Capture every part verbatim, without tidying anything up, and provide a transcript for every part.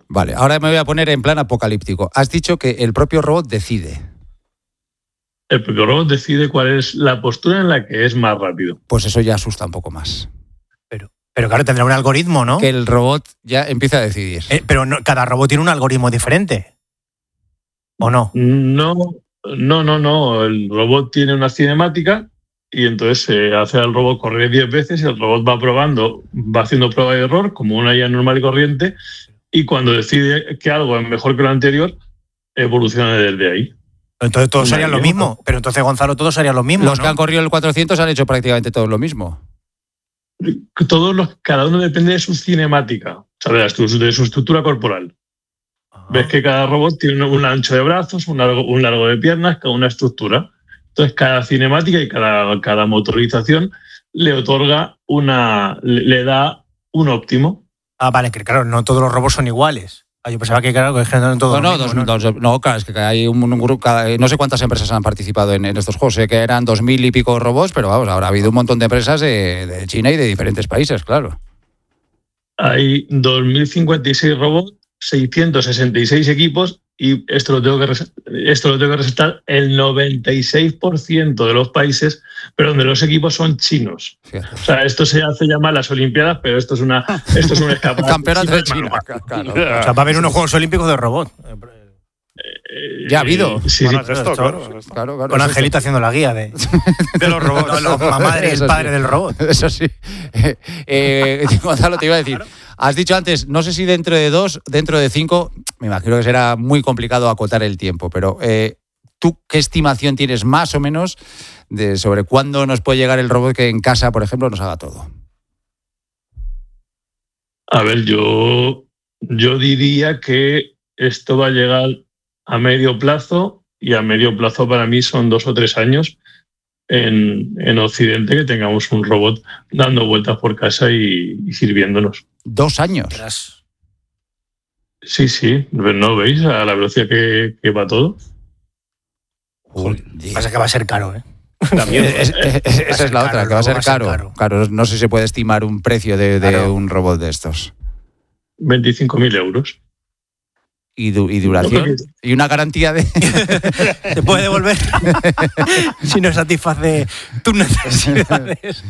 Vale, ahora me voy a poner en plan apocalíptico. Has dicho que el propio robot decide. El propio robot decide cuál es la postura en la que es más rápido. Pues eso ya asusta un poco más. Pero, pero claro, tendrá un algoritmo, ¿no? Que el robot ya empieza a decidir. Eh, pero no, cada robot tiene un algoritmo diferente. ¿O no? No, no, no, no. El robot tiene una cinemática y entonces se hace al robot correr diez veces y el robot va probando, va haciendo prueba de error como una I A normal y corriente, y cuando decide que algo es mejor que lo anterior, evoluciona desde ahí. Entonces todos harían lo mismo. Pero entonces, Gonzalo, todos harían lo mismo, Los ¿no? que han corrido el cuatrocientos han hecho prácticamente todos lo mismo. Todos los, cada uno depende de su cinemática, o sea, de, su, de su estructura corporal. Ah. Ves que cada robot tiene un ancho de brazos, un largo, un largo de piernas, cada una estructura. Entonces, cada cinemática y cada, cada motorización le otorga una, le, le da un óptimo. Ah, vale, que claro, no todos los robots son iguales. Ah, yo pensaba que claro, que generan todo. No, no, mismo, dos, ¿no? Dos, no, claro, es que hay un, un grupo, cada, no sé cuántas empresas han participado en, en estos juegos, sé que eran dos mil y pico robots, pero vamos, ahora ha habido un montón de empresas de, de China y de diferentes países, claro. Hay dos mil cincuenta y seis robots, seiscientos sesenta y seis equipos, y esto lo tengo que res- esto lo tengo que resaltar, el noventa y seis por ciento de los países, pero donde los equipos son chinos. Fíjate. O sea, esto se hace llamar las Olimpiadas, pero esto es una esto es un escaparate. Campeonato de China, claro. O sea, va a haber unos Juegos Olímpicos de robots. Eh, Ya ha habido. Sí, sí. Bueno, es esto, claro, es esto. Claro, claro, Con eso Angelito haciendo la guía de, De los robots. no, no, mamá del Eso padre sí. del robot. Eso sí. Eh, Gonzalo, te iba a decir, has dicho antes, no sé si dentro de dos, dentro de cinco, me imagino que será muy complicado acotar el tiempo, pero eh, ¿tú qué estimación tienes más o menos de sobre cuándo nos puede llegar el robot que en casa, por ejemplo, nos haga todo? A ver, yo, yo diría que esto va a llegar a medio plazo, y a medio plazo para mí son dos o tres años en, en Occidente, que tengamos un robot dando vueltas por casa y, y sirviéndonos. Dos años. Ostras. Sí, sí, ¿no veis a la velocidad que, que va todo? Joder. Pasa que va a ser caro, ¿eh? También. Es- es- es- esa es la caro, otra, que va a ser va a ser caro. caro. Claro, no sé si se puede estimar un precio de, de Claro. un robot de estos. veinticinco mil euros. Y, du- y duración. Y una garantía de... ¿Te puede devolver? Si no satisface tus necesidades.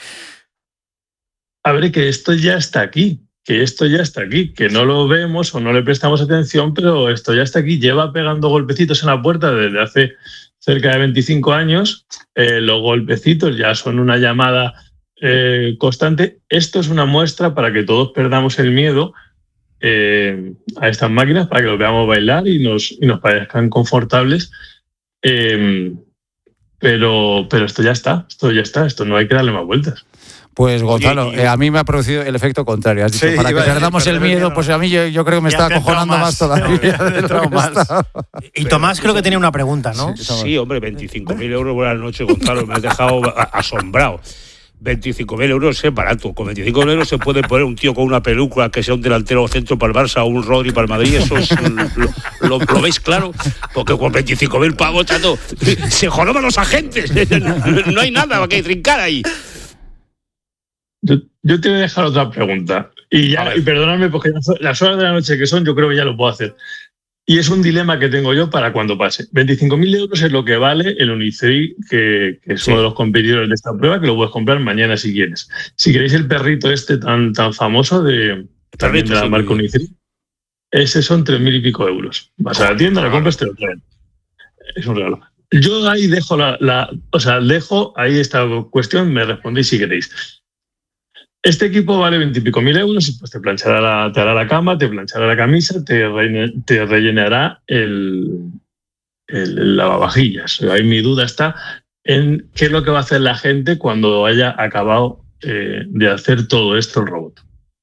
A ver, que esto ya está aquí, que esto ya está aquí, que no lo vemos o no le prestamos atención, pero esto ya está aquí. Lleva pegando golpecitos en la puerta desde hace cerca de veinticinco años. Eh, los golpecitos ya son una llamada eh, constante. Esto es una muestra para que todos perdamos el miedo eh, a estas máquinas, para que los veamos bailar y nos, y nos parezcan confortables. Eh, pero, pero esto ya está, esto ya está, esto no hay que darle más vueltas. Pues Gonzalo, Oye, y- eh, a mí me ha producido el efecto contrario. Has dicho, Sí, para que iba a decir, perdamos el perder el miedo, miedo. pues a mí yo, yo creo que me Ya está te ha entrado acojonando más, más. todavía. Te ha de lo entrado que más. estaba. Y Tomás creo que tenía una pregunta, ¿no? Sí, hombre, veinticinco mil euros, buenas noches, Gonzalo, me has dejado a- asombrado. veinticinco mil euros es barato. Con veinticinco mil euros se puede poner un tío con una peluca que sea un delantero centro para el Barça o un Rodri para el Madrid. Eso es, lo, lo- ¿lo veis claro? Porque con veinticinco mil pavos, chato, se joroban los agentes. No hay nada que trincar ahí. Yo, yo te voy a dejar otra pregunta. Y, A ya, ver. y perdonadme, porque las horas de la noche que son, yo creo que ya lo puedo hacer. Y es un dilema que tengo yo para cuando pase. veinticinco mil euros es lo que vale el Uniceri, que, que es Sí. uno de los competidores de esta prueba, que lo puedes comprar mañana si quieres. Si queréis el perrito este tan, tan famoso de, también perrito, de la sí, marca muy bien. Uniceri, ese son tres mil y pico euros. Vas a la tienda, lo compras, te lo traen. Es un regalo. Yo ahí dejo la, la, o sea, dejo ahí esta cuestión, me respondéis si queréis. Este equipo vale veintipico mil euros, y pues te planchará la, te hará la cama, te planchará la camisa, te, reine, te rellenará el, el, el lavavajillas. Ahí mi duda está en qué es lo que va a hacer la gente cuando haya acabado eh, de hacer todo esto el robot.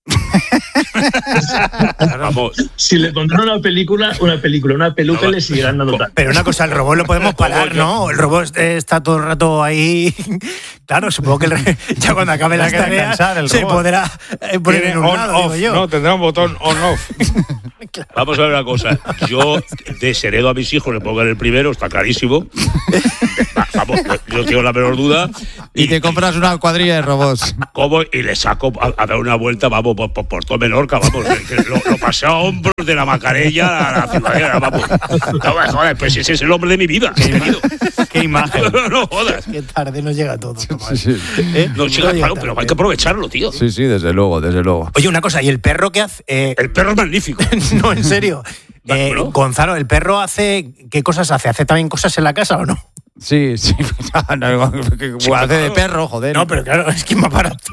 Vamos. Si le pondrán una película, una película, una peluca, No, le seguirán dando tal. Pero una cosa, el robot lo podemos parar, ¿no? El robot está todo el rato ahí. Claro, supongo que el re- ya cuando acabe las que tareas descansar el se robot. podrá eh, poner Tiene en un on, lado, off, digo yo. no, tendrá un botón on-off. Vamos a ver una cosa. Yo desheredo a mis hijos, le pongo en el primero, está clarísimo. Va- Vamos, yo no tengo la menor duda. Y te compras una cuadrilla de robots. Como y le saco a, a dar una vuelta, vamos, por, por, por todo Menorca, vamos, que lo, lo pasé a hombros de la Macarella a la ciudadela, vamos. No me jodas, pues ese es el hombre de mi vida. Qué, ima- qué imagen. No, no jodas. Qué tarde nos llega todo. Sí, sí. ¿Eh? No, chica, llega claro, tarde. pero hay que aprovecharlo, tío. Sí, sí, desde luego, desde luego. Oye, una cosa, ¿y el perro qué hace? Eh, El perro es magnífico. no, en serio. Eh, Bueno. Gonzalo, ¿el perro hace qué cosas hace? ¿Hace también cosas en la casa o no? Sí, sí. No, que Sí, hace de claro. perro, joder. No, pero claro, es que más barato.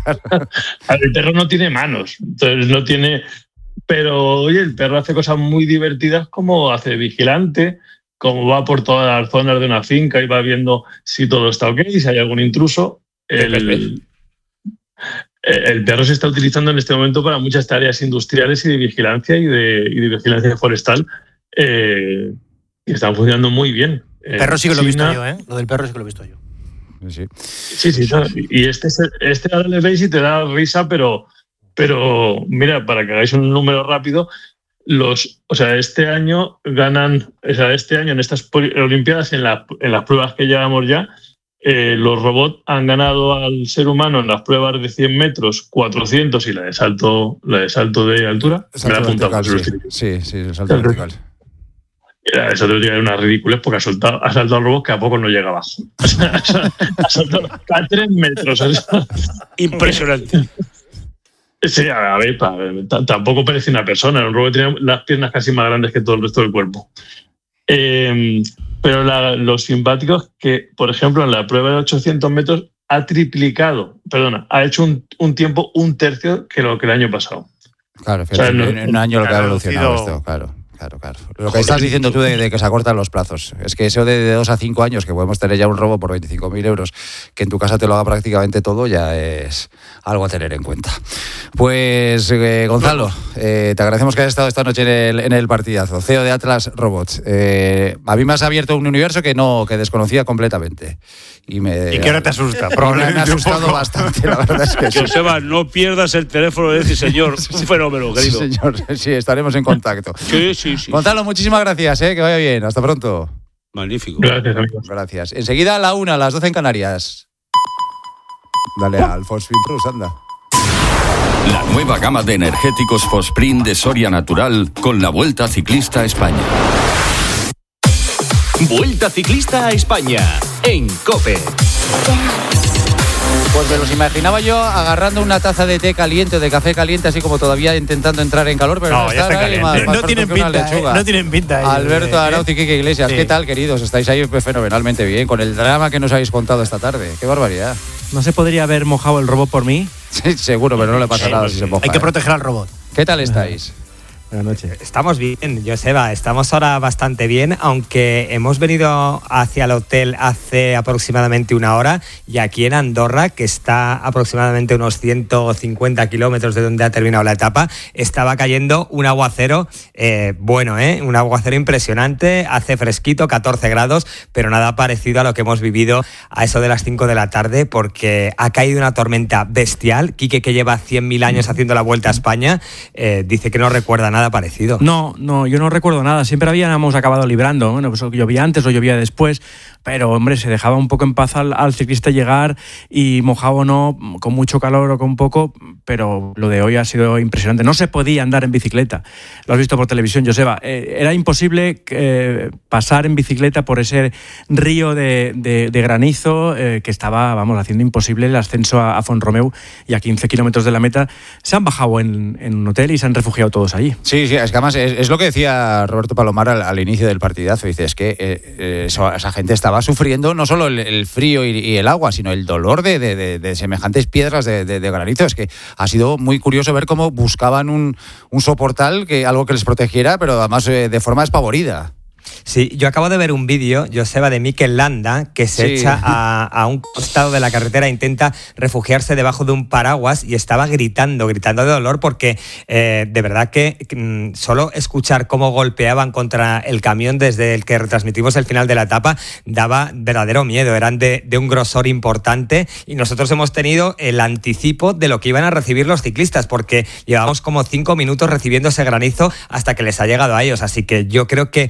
El perro no tiene manos, entonces no tiene. Pero oye, el perro hace cosas muy divertidas como hace vigilante, como va por todas las zonas de una finca y va viendo si todo está ok, si hay algún intruso. El, el perro se está utilizando en este momento para muchas tareas industriales y de vigilancia y de, y de vigilancia forestal eh, que están funcionando muy bien. El perro sí que lo he visto China- yo, ¿eh? Lo del perro sí que lo he visto yo. Sí. Sí, sí, no, y este, es el- este ahora le veis y te da risa, pero, pero mira, para que hagáis un número rápido, los, o sea, este año ganan, o sea, este año en estas Olimpiadas, en, la, en las pruebas que llevamos ya, eh, los robots han ganado al ser humano en las pruebas de cien metros, cuatrocientos y la de salto, la de salto de altura. Me la he Salto apuntado, vertical, pues, sí. Sí, sí, el salto vertical. La de salto vertical es una ridiculez porque ha saltado, ha saltado al robot que a poco no llega abajo. O sea, ha saltado a tres metros. O sea, Impresionante. Sí, a ver, pa- t- tampoco parece una persona. Un robot tiene las piernas casi más grandes que todo el resto del cuerpo. Eh, pero la, lo simpático es que, por ejemplo, en la prueba de ochocientos metros ha triplicado, perdona, ha hecho un, un tiempo un tercio que lo que el año pasado. Claro, fíjate, O sea, no- en un año lo que ha ha evolucionado reducido- esto, claro. Claro, claro. Lo que estás diciendo tú de, de que se acortan los plazos. Es que eso de, de dos a cinco años, que podemos tener ya un robo por veinticinco mil euros, que en tu casa te lo haga prácticamente todo, ya es algo a tener en cuenta. Pues, eh, Gonzalo, eh, te agradecemos que hayas estado esta noche en el, en el partidazo. C E O de Atlas Robots. Eh, a mí me has abierto un universo que no, que desconocía completamente. Y, me, ¿Y qué hora te asusta? me ha Probablemente un asustado poco. bastante, la verdad es que sí. Joseba, no pierdas el teléfono de ese señor. Un fenómeno, Sí, querido. señor, sí, estaremos en contacto. Sí, sí, sí. Gonzalo, muchísimas gracias, eh, que vaya bien. Hasta pronto. Magnífico. Gracias, amigos. Gracias. Enseguida a la una, a las doce en Canarias. Dale al Fosfin Plus, anda. La nueva gama de energéticos Fosprint de Soria Natural con la Vuelta Ciclista a España. Vuelta Ciclista a España en COPE. Pues me los imaginaba yo agarrando una taza de té caliente o de café caliente, así como todavía intentando entrar en calor, pero No, no, ya están está ahí caliente. más- más No tienen frescos que una pinta, lechuga. eh, no tienen pinta ellos, Alberto eh, Arauz y Quique Iglesias, sí. ¿qué tal, queridos? Estáis ahí fenomenalmente bien, con el drama que nos habéis contado esta tarde. ¡Qué barbaridad! ¿No se podría haber mojado el robot por mí? Sí, seguro, pero no le pasa Sí, nada sí, si se sí. moja. Hay que ¿eh? proteger al robot. ¿Qué tal estáis? Buenas noches. Estamos bien, Joseba, estamos ahora bastante bien, aunque hemos venido hacia el hotel hace aproximadamente una hora y aquí en Andorra, que está aproximadamente unos ciento cincuenta kilómetros de donde ha terminado la etapa, estaba cayendo un aguacero, eh, bueno, ¿eh? un aguacero impresionante, hace fresquito, catorce grados, pero nada parecido a lo que hemos vivido a eso de las cinco de la tarde, porque ha caído una tormenta bestial. Quique, que lleva cien mil años haciendo la Vuelta a España, eh, dice que no recuerda nada parecido. No, no, yo no recuerdo nada. Siempre habíamos acabado librando. Bueno, pues llovía antes o llovía después, pero hombre, se dejaba un poco en paz al, al ciclista llegar y mojado o no, con mucho calor o con poco, pero lo de hoy ha sido impresionante. No se podía andar en bicicleta. Lo has visto por televisión, Joseba. Eh, era imposible eh, pasar en bicicleta por ese río de, de, de granizo eh, que estaba, vamos, haciendo imposible el ascenso a, a Font-Romeu, y a quince kilómetros de la meta se han bajado en, en un hotel y se han refugiado todos allí. Sí, sí, es que además es, es lo que decía Roberto Palomar al, al inicio del partidazo. Dice, es que eh, eh, eso, esa gente estaba sufriendo no solo el, el frío y, y el agua, sino el dolor de, de, de, de semejantes piedras de, de, de granizo. Es que ha sido muy curioso ver cómo buscaban un, un soportal, que, algo que les protegiera, pero además eh, de forma espavorida. Sí, yo acabo de ver un vídeo, Joseba, de Mikel Landa, que se Sí. echa a, a un costado de la carretera e intenta refugiarse debajo de un paraguas y estaba gritando, gritando de dolor porque eh, de verdad que mm, solo escuchar cómo golpeaban contra el camión desde el que retransmitimos el final de la etapa daba verdadero miedo, eran de, de un grosor importante y nosotros hemos tenido el anticipo de lo que iban a recibir los ciclistas porque llevamos como cinco minutos recibiendo ese granizo hasta que les ha llegado a ellos, así que yo creo que, mira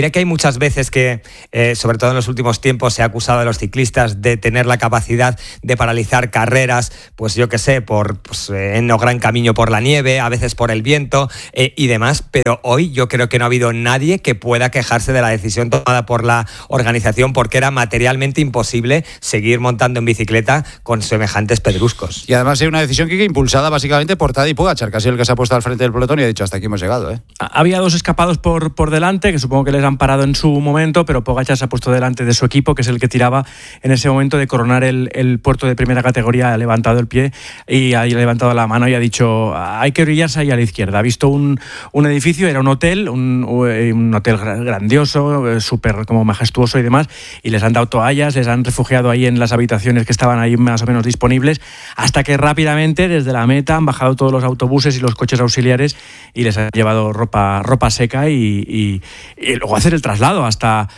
mira que hay muchas veces que, eh, sobre todo en los últimos tiempos, se ha acusado a los ciclistas de tener la capacidad de paralizar carreras, pues yo qué sé, por pues, eh, en no gran camino por la nieve, a veces por el viento eh, y demás, pero hoy yo creo que no ha habido nadie que pueda quejarse de la decisión tomada por la organización, porque era materialmente imposible seguir montando en bicicleta con semejantes pedruscos. Y además hay una decisión que impulsada básicamente por Tadej Pogačar, que ha sido el que se ha puesto al frente del pelotón y ha dicho hasta aquí hemos llegado. ¿eh? Había dos escapados por, por delante, que supongo que les han parado en su momento, pero Pogačar se ha puesto delante de su equipo, que es el que tiraba en ese momento de coronar el, el puerto de primera categoría. Ha levantado el pie y ha levantado la mano y ha dicho hay que orillarse ahí a la izquierda. Ha visto un, un edificio, era un hotel, un, un hotel grandioso, súper como majestuoso y demás, y les han dado toallas, les han refugiado ahí en las habitaciones que estaban ahí más o menos disponibles, hasta que rápidamente desde la meta han bajado todos los autobuses y los coches auxiliares y les han llevado ropa, ropa seca y, y, y luego hacer el traslado hasta,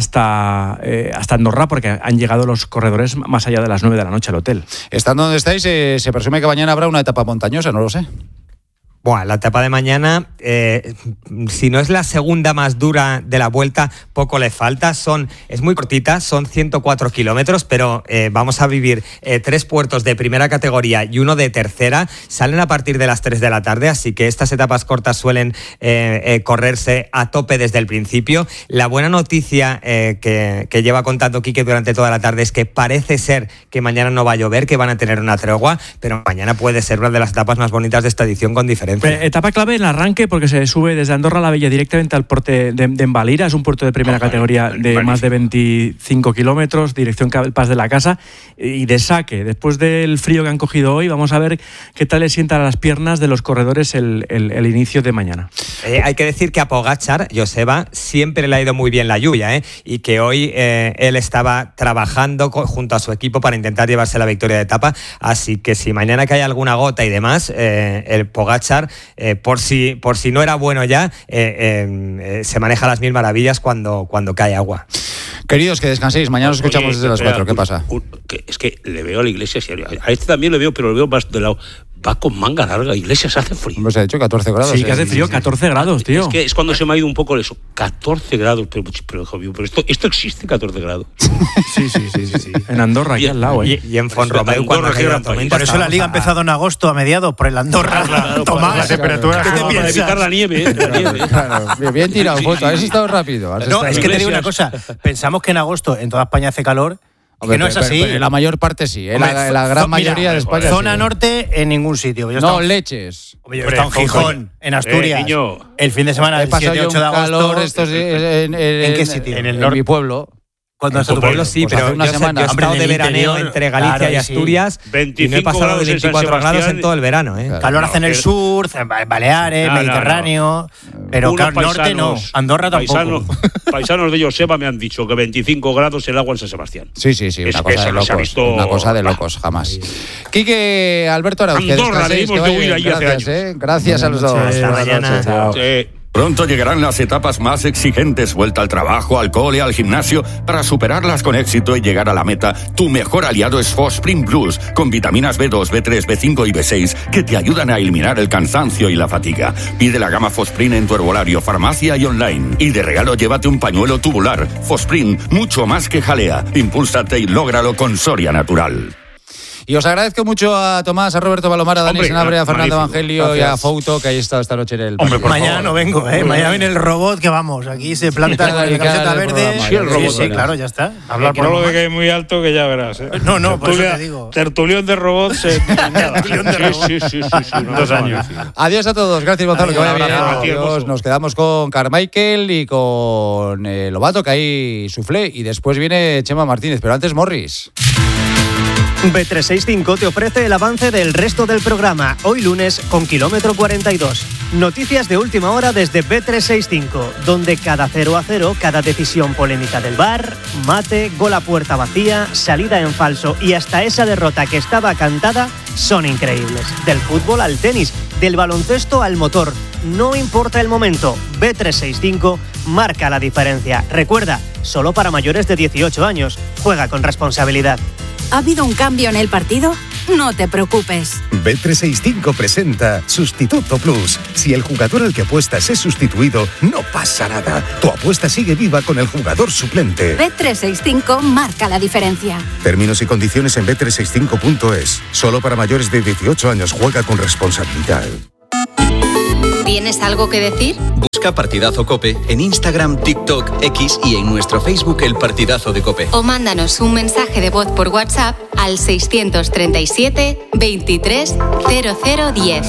hasta, eh, hasta Andorra, porque han llegado los corredores más allá de las nueve de la noche al hotel. Estando donde estáis, eh, se presume que mañana habrá una etapa montañosa, no lo sé. Bueno, la etapa de mañana, eh, si no es la segunda más dura de la Vuelta, poco le falta. Son, es muy cortita, son ciento cuatro kilómetros, pero eh, vamos a vivir eh, tres puertos de primera categoría y uno de tercera. Salen a partir de las tres de la tarde, así que estas etapas cortas suelen eh, eh, correrse a tope desde el principio. La buena noticia eh, que, que lleva contando Quique durante toda la tarde es que parece ser que mañana no va a llover, que van a tener una tregua, pero mañana puede ser una de las etapas más bonitas de esta edición con diferencia. Etapa clave en el arranque, porque se sube desde Andorra la Vella directamente al puerto de, de Envalira. Es un puerto de primera oh, categoría de magnífico. Más de veinticinco kilómetros, dirección Pas de la Casa, y de saque. Después del frío que han cogido hoy, vamos a ver qué tal le sienta a las piernas de los corredores el, el, el inicio de mañana. Eh, hay que decir que a Pogačar, Joseba, siempre le ha ido muy bien la lluvia, ¿eh? y que hoy eh, él estaba trabajando co- junto a su equipo para intentar llevarse la victoria de etapa, así que si mañana cae alguna gota y demás, eh, el Pogačar, eh, por, si, por si no era bueno ya, eh, eh, se maneja a las mil maravillas cuando, cuando cae agua. Queridos, que descanséis, mañana os escuchamos desde las cuatro, ¿qué pasa? Un, un, que, es que le veo a la Iglesia, a este también le veo, pero le veo más de lado. Va con manga larga, Iglesias, hace frío. Pues ha dicho catorce grados. Sí, que hace frío, catorce grados, tío. Es que es cuando se me ha ido un poco eso. catorce grados, pero, pero, pero, pero esto, esto existe, catorce grados. Sí, sí, sí, sí, sí. En Andorra, aquí al lado, ¿eh? Y, y en Fonromeu, cuando ha la tormenta. Por eso la liga ha empezado en agosto, a mediados, por el Andorra. Claro, Tomás, las temperaturas. ¿Qué te piensas? Para evitar la nieve, ¿eh? La nieve. Claro, bien tirado, Foto. Has estado rápido. Has No, estado es que te digo una cosa. Pensamos que en agosto en toda España hace calor. Hombre, que no es pero, así. pero, pero la mayor parte sí, ¿eh? Hombre, la, la gran zo- mayoría mira, de España zona sí. norte en ningún sitio. Yo No, estaba- leches. Hombre, yo he estado en Gijón, en Asturias. Eh, niño. El fin de semana He del pasado siete yo ocho un de agosto. calor estos de- en, en, ¿En qué sitio? En, En el en norte. mi pueblo. ¿Cuándo En has estado tu tu pueblo pueblo? sí, Pues pero hace una yo, sé- semana. yo he Hombre, estado en de el veraneo interior, entre Galicia claro, y ahí sí. Asturias y no he veinticinco pasado de grados en San veinticuatro grados Sebastián. en todo el verano. ¿eh? Claro. Calor hace en el pero- sur, Baleares, No, no, Mediterráneo. Pero Unos claro, norte no. paisanos- Andorra tampoco. Paisanos, paisanos de Joseba me han dicho que veinticinco grados el agua en San Sebastián. Sí, sí, sí, Es una que cosa eso de no se ha locos. visto- Una cosa de locos, jamás. Quique, Alberto Arauz, que Andorra, descanséis, le que dimos de vaya huir bien. allí hace Gracias, años. ¿eh? Gracias a los dos. noches. Hasta Buenas mañana. noches. Chao. Eh, Pronto llegarán las etapas más exigentes, vuelta al trabajo, al cole, al gimnasio. Para superarlas con éxito y llegar a la meta, tu mejor aliado es Fosprint Plus, con vitaminas B dos, B tres, B cinco y B seis que te ayudan a eliminar el cansancio y la fatiga. Pide la gama Fosprint en tu herbolario, farmacia y online. Y de regalo llévate un pañuelo tubular. Fosprint, mucho más que jalea. Impúlsate y lógralo con Soria Natural. Y os agradezco mucho a Tomás, a Roberto Palomar, a Dani Hombre, Senabre, a Fernando magnífico. Evangelio y a Gracias. Fouto, que ahí está esta noche en el Hombre, partido. mañana no vengo, ¿eh? Mañana viene el robot que vamos. Aquí se planta con la camiseta verde. programa, Sí, el Sí, robot, sí, verás. claro, ya está. Hablar por lo de que es muy alto, que ya verás. ¿eh? No, no, por eso Tertulia- te digo. Tertulión de robots en nada. Tertulión de Sí, robots. sí, sí, sí, sí, una Dos cosa años. magnífica. Adiós a todos, gracias Gonzalo, que vaya Adiós, bien. un abrazo. Adiós. Nos quedamos con Carmichael y con eh, Lobato, que ahí suflé, y después viene Chema Martínez, pero antes Morris. B trescientos sesenta y cinco te ofrece el avance del resto del programa, hoy lunes con kilómetro cuarenta y dos. Noticias de última hora desde B trescientos sesenta y cinco, donde cada cero a cero, cada decisión polémica del V A R, mate, gol a puerta vacía, salida en falso y hasta esa derrota que estaba cantada son increíbles. Del fútbol al tenis, del baloncesto al motor, no importa el momento, B trescientos sesenta y cinco marca la diferencia. Recuerda, solo para mayores de dieciocho años, juega con responsabilidad. ¿Ha habido un cambio en el partido? no te preocupes. B trescientos sesenta y cinco presenta Sustituto Plus. Si el jugador al que apuestas es sustituido, no pasa nada. Tu apuesta sigue viva con el jugador suplente. B trescientos sesenta y cinco marca la diferencia. Términos y condiciones en B trescientos sesenta y cinco punto es. Solo para mayores de dieciocho años. Juega con responsabilidad. ¿Tienes algo que decir? Busca Partidazo Cope en Instagram, TikTok, X y en nuestro Facebook El Partidazo de Cope. O mándanos un mensaje de voz por WhatsApp al seiscientos treinta y siete, veintitrés, cero cero diez.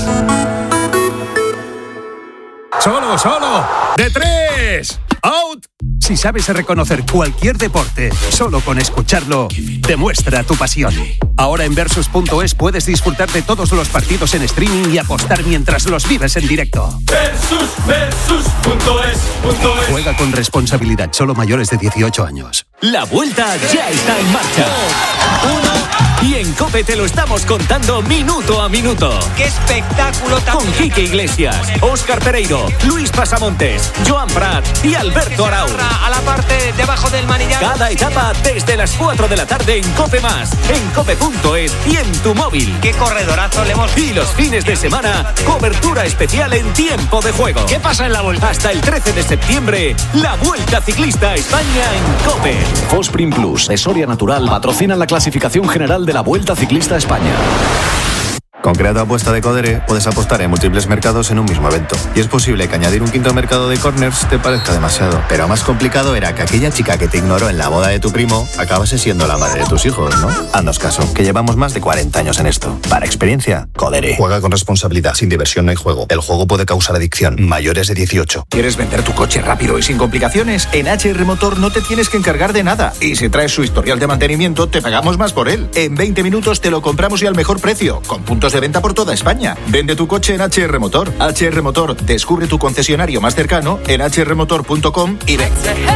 ¡Solo, solo! ¡De tres! ¡Out! Si sabes reconocer cualquier deporte, solo con escucharlo, demuestra tu pasión. Ahora en Versus punto es puedes disfrutar de todos los partidos en streaming y apostar mientras los vives en directo. Versus, Versus punto es, punto es. Juega con responsabilidad, solo mayores de dieciocho años. La vuelta ya está en marcha. Uno. Y en COPE te lo estamos contando minuto a minuto. ¡Qué espectáculo tan... Con Quique Iglesias, Óscar Pereiro, Luis Pasamontes, Joan Prat y Alberto Arau. A la parte de abajo del manillar. Cada etapa desde las cuatro de la tarde en COPE Más, en cope punto es y en tu móvil. ¡Qué corredorazo le hemos... Y los fines de semana, cobertura especial en tiempo de juego. ¿Qué pasa en la vuelta? Hasta el trece de septiembre, la Vuelta Ciclista a España en COPE. Fosprin Plus de Soria Natural patrocinan la clasificación general de la Vuelta Ciclista a España. Con Creato Apuesta de Codere puedes apostar en múltiples mercados en un mismo evento. Y es posible que añadir un quinto mercado de corners te parezca demasiado. Pero más complicado era que aquella chica que te ignoró en la boda de tu primo acabase siendo la madre de tus hijos, ¿no? Haznos caso, que llevamos más de cuarenta años en esto. Para experiencia, Codere. Juega con responsabilidad. Sin diversión no hay juego. El juego puede causar adicción. Mayores de dieciocho. ¿Quieres vender tu coche rápido y sin complicaciones? En H R Motor no te tienes que encargar de nada. Y si traes su historial de mantenimiento, te pagamos más por él. En veinte minutos te lo compramos y al mejor precio. Con puntos de venta por toda España. Vende tu coche en H R Motor. H R Motor. Descubre tu concesionario más cercano en h r motor punto com y ven.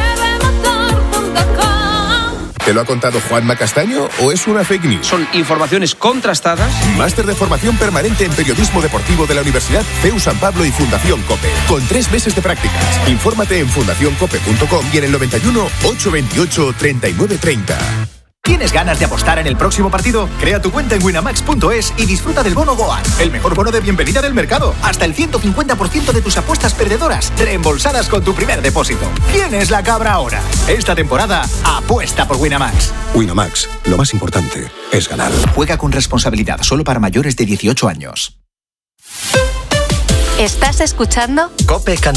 ¿Te lo ha contado Juanma Castaño o es una fake news? Son informaciones contrastadas. Máster de formación permanente en periodismo deportivo de la Universidad C E U San Pablo y Fundación COPE. Con tres meses de prácticas. Infórmate en fundación cope punto com y en el noventa y uno, ochocientos veintiocho, treinta y nueve treinta. ¿Tienes ganas de apostar en el próximo partido? Crea tu cuenta en winamax punto es y disfruta del bono Goal, el mejor bono de bienvenida del mercado. Hasta el ciento cincuenta por ciento de tus apuestas perdedoras reembolsadas con tu primer depósito. ¿Quién es la cabra ahora? Esta temporada, apuesta por Winamax. Winamax, lo más importante es ganar. Juega con responsabilidad, solo para mayores de dieciocho años. ¿Estás escuchando? COPE